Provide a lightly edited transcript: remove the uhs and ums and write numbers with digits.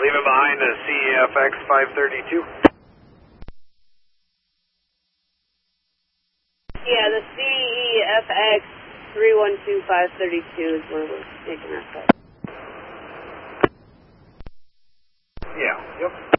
Leaving behind a CEFX 532. Yeah, the CEFX 312532 is where we're making our cut. Yeah, yep.